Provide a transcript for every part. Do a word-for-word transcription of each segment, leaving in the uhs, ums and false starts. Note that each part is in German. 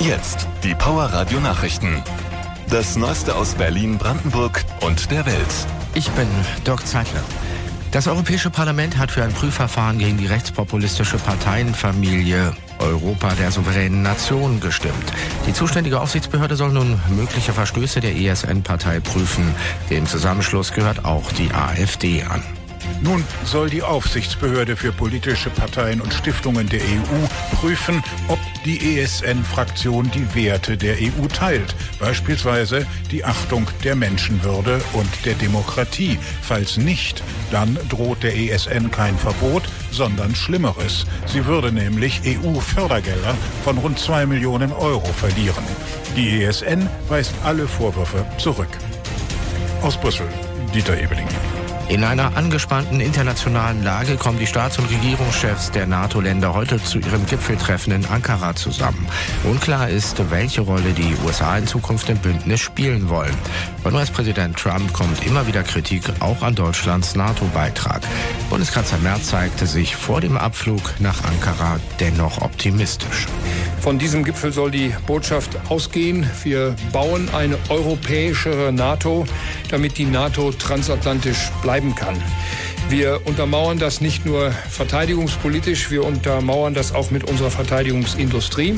Jetzt die Power Radio Nachrichten. Das Neueste aus Berlin, Brandenburg und der Welt. Ich bin Dirk Zeitler. Das Europäische Parlament hat für ein Prüfverfahren gegen die rechtspopulistische Parteienfamilie Europa der souveränen Nation gestimmt. Die zuständige Aufsichtsbehörde soll nun mögliche Verstöße der E S N-Partei prüfen. Dem Zusammenschluss gehört auch die AfD an. Nun soll die Aufsichtsbehörde für politische Parteien und Stiftungen der E U prüfen, ob die E S N-Fraktion die Werte der E U teilt, beispielsweise die Achtung der Menschenwürde und der Demokratie. Falls nicht, dann droht der E S N kein Verbot, sondern Schlimmeres. Sie würde nämlich E U-Fördergelder von rund zwei Millionen Euro verlieren. Die E S N weist alle Vorwürfe zurück. Aus Brüssel, Dieter Ebeling. In einer angespannten internationalen Lage kommen die Staats- und Regierungschefs der NATO-Länder heute zu ihrem Gipfeltreffen in Ankara zusammen. Unklar ist, welche Rolle die U S A in Zukunft im Bündnis spielen wollen. Von U S-Präsident Trump kommt immer wieder Kritik auch an Deutschlands NATO-Beitrag. Bundeskanzler Merz zeigte sich vor dem Abflug nach Ankara dennoch optimistisch. Von diesem Gipfel soll die Botschaft ausgehen: Wir bauen eine europäischere NATO, damit die NATO transatlantisch bleiben kann. Wir untermauern das nicht nur verteidigungspolitisch, wir untermauern das auch mit unserer Verteidigungsindustrie.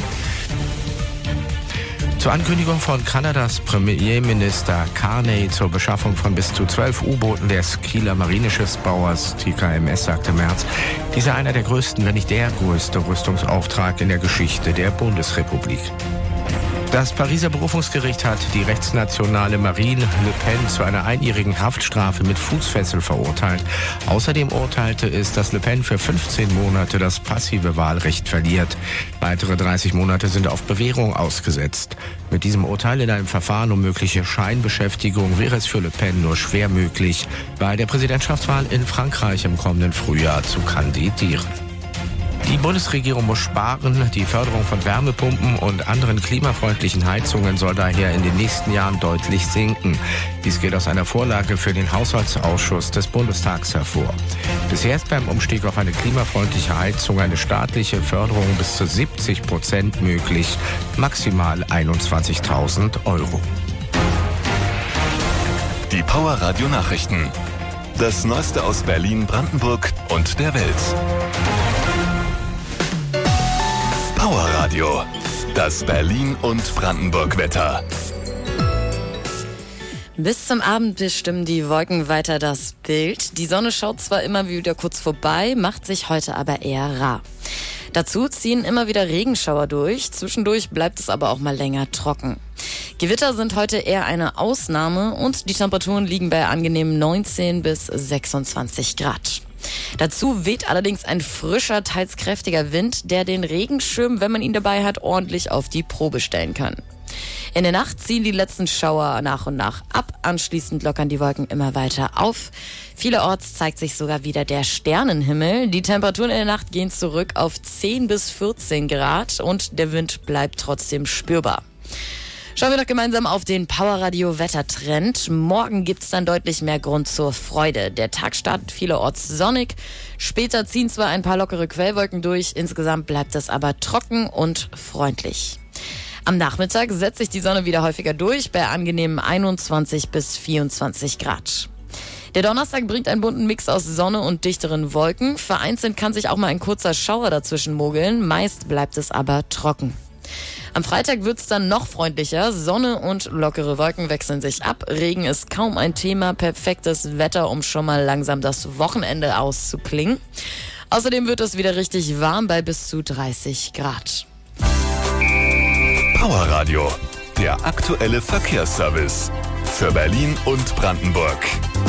Zur Ankündigung von Kanadas Premierminister Carney zur Beschaffung von bis zu zwölf U-Booten des Kieler Marineschiffsbauers T K M S sagte Merz, dies sei einer der größten, wenn nicht der größte Rüstungsauftrag in der Geschichte der Bundesrepublik. Das Pariser Berufungsgericht hat die rechtsnationale Marine Le Pen zu einer einjährigen Haftstrafe mit Fußfessel verurteilt. Außerdem urteilte es, dass Le Pen für fünfzehn Monate das passive Wahlrecht verliert. Weitere dreißig Monate sind auf Bewährung ausgesetzt. Mit diesem Urteil in einem Verfahren um mögliche Scheinbeschäftigung wäre es für Le Pen nur schwer möglich, bei der Präsidentschaftswahl in Frankreich im kommenden Frühjahr zu kandidieren. Die Bundesregierung muss sparen. Die Förderung von Wärmepumpen und anderen klimafreundlichen Heizungen soll daher in den nächsten Jahren deutlich sinken. Dies geht aus einer Vorlage für den Haushaltsausschuss des Bundestags hervor. Bisher ist beim Umstieg auf eine klimafreundliche Heizung eine staatliche Förderung bis zu siebzig Prozent möglich, maximal einundzwanzigtausend Euro. Die Power Radio Nachrichten. Das Neueste aus Berlin, Brandenburg und der Welt. Power Radio. Das Berlin- und Brandenburg-Wetter. Bis zum Abend bestimmen die Wolken weiter das Bild. Die Sonne schaut zwar immer wieder kurz vorbei, macht sich heute aber eher rar. Dazu ziehen immer wieder Regenschauer durch. Zwischendurch bleibt es aber auch mal länger trocken. Gewitter sind heute eher eine Ausnahme und die Temperaturen liegen bei angenehmen neunzehn bis sechsundzwanzig Grad. Dazu weht allerdings ein frischer, teils kräftiger Wind, der den Regenschirm, wenn man ihn dabei hat, ordentlich auf die Probe stellen kann. In der Nacht ziehen die letzten Schauer nach und nach ab. Anschließend lockern die Wolken immer weiter auf. Vielerorts zeigt sich sogar wieder der Sternenhimmel. Die Temperaturen in der Nacht gehen zurück auf zehn bis vierzehn Grad und der Wind bleibt trotzdem spürbar. Schauen wir doch gemeinsam auf den Powerradio-Wettertrend. Morgen gibt's dann deutlich mehr Grund zur Freude. Der Tag startet vielerorts sonnig. Später ziehen zwar ein paar lockere Quellwolken durch, insgesamt bleibt es aber trocken und freundlich. Am Nachmittag setzt sich die Sonne wieder häufiger durch, bei angenehmen einundzwanzig bis vierundzwanzig Grad. Der Donnerstag bringt einen bunten Mix aus Sonne und dichteren Wolken. Vereinzelt kann sich auch mal ein kurzer Schauer dazwischen mogeln, meist bleibt es aber trocken. Am Freitag wird's dann noch freundlicher. Sonne und lockere Wolken wechseln sich ab. Regen ist kaum ein Thema. Perfektes Wetter, um schon mal langsam das Wochenende auszuklingen. Außerdem wird es wieder richtig warm bei bis zu dreißig Grad. Power Radio. Der aktuelle Verkehrsservice. Für Berlin und Brandenburg.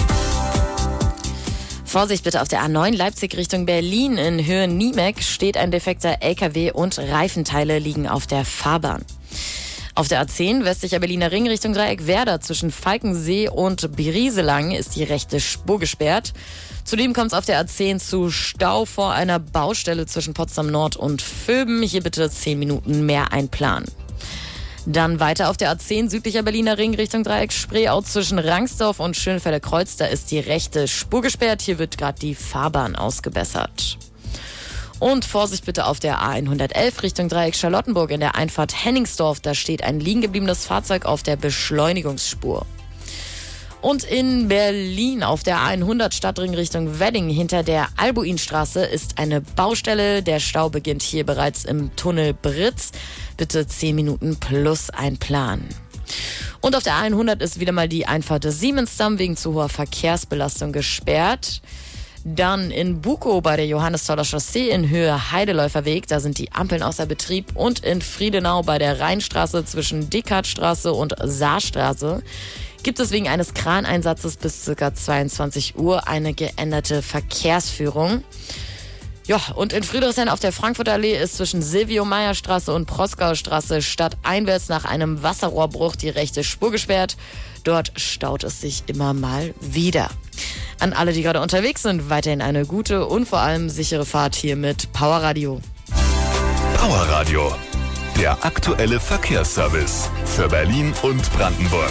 Vorsicht bitte auf der A neun Leipzig Richtung Berlin. In Höhe Niemek steht ein defekter L K W und Reifenteile liegen auf der Fahrbahn. Auf der A zehn westlicher Berliner Ring Richtung Dreieck Werder zwischen Falkensee und Brieselang ist die rechte Spur gesperrt. Zudem kommt es auf der A zehn zu Stau vor einer Baustelle zwischen Potsdam Nord und Vöben. Hier bitte zehn Minuten mehr einplanen. Dann weiter auf der A zehn südlicher Berliner Ring Richtung Dreieck Spreeau zwischen Rangsdorf und Schönfelder-Kreuz. Da ist die rechte Spur gesperrt. Hier wird gerade die Fahrbahn ausgebessert. Und Vorsicht bitte auf der A hundertelf Richtung Dreieck Charlottenburg in der Einfahrt Henningsdorf. Da steht ein liegen gebliebenes Fahrzeug auf der Beschleunigungsspur. Und in Berlin auf der A hundert Stadtring Richtung Wedding hinter der Albuinstraße ist eine Baustelle. Der Stau beginnt hier bereits im Tunnel Britz. Bitte zehn Minuten plus einplanen. Und auf der A hundert ist wieder mal die Einfahrt des Siemensdamm wegen zu hoher Verkehrsbelastung gesperrt. Dann in Bukow bei der Johanniszoller Chaussee in Höhe Heideläuferweg, da sind die Ampeln außer Betrieb. Und in Friedenau bei der Rheinstraße zwischen Dekardstraße und Saarstraße gibt es wegen eines Kraneinsatzes bis ca. zweiundzwanzig Uhr eine geänderte Verkehrsführung. Ja, und in Friedrichshain auf der Frankfurter Allee ist zwischen Silvio-Meyer-Straße und Proskaustraße stadteinwärts nach einem Wasserrohrbruch die rechte Spur gesperrt. Dort staut es sich immer mal wieder. An alle, die gerade unterwegs sind, weiterhin eine gute und vor allem sichere Fahrt hier mit Powerradio. Powerradio, der aktuelle Verkehrsservice für Berlin und Brandenburg.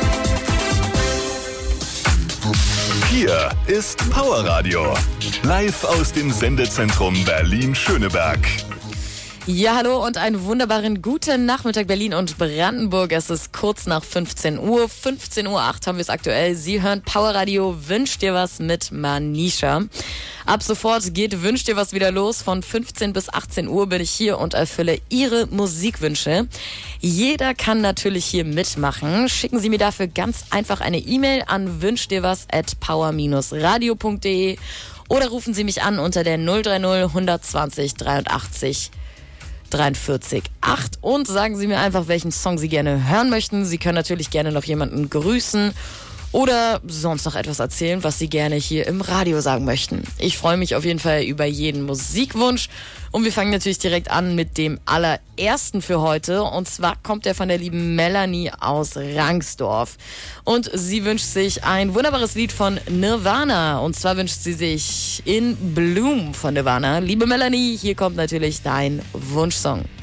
Hier ist Powerradio, live aus dem Sendezentrum Berlin-Schöneberg. Ja, hallo und einen wunderbaren guten Nachmittag Berlin und Brandenburg. Es ist kurz nach fünfzehn Uhr. fünfzehn Uhr acht haben wir es aktuell. Sie hören Powerradio Wünsch dir was mit Manisha. Ab sofort geht Wünsch dir was wieder los. Von fünfzehn bis achtzehn Uhr bin ich hier und erfülle Ihre Musikwünsche. Jeder kann natürlich hier mitmachen. Schicken Sie mir dafür ganz einfach eine E-Mail an wünschdirwas at power radio punkt de oder rufen Sie mich an unter der null drei null hundertzwanzig dreiundachtzig dreiundvierzig acht und sagen Sie mir einfach, welchen Song Sie gerne hören möchten. Sie können natürlich gerne noch jemanden grüßen oder sonst noch etwas erzählen, was Sie gerne hier im Radio sagen möchten. Ich freue mich auf jeden Fall über jeden Musikwunsch und wir fangen natürlich direkt an mit dem allerersten für heute und zwar kommt der von der lieben Melanie aus Rangsdorf und sie wünscht sich ein wunderbares Lied von Nirvana und zwar wünscht sie sich In Bloom von Nirvana. Liebe Melanie, hier kommt natürlich dein Wunschsong.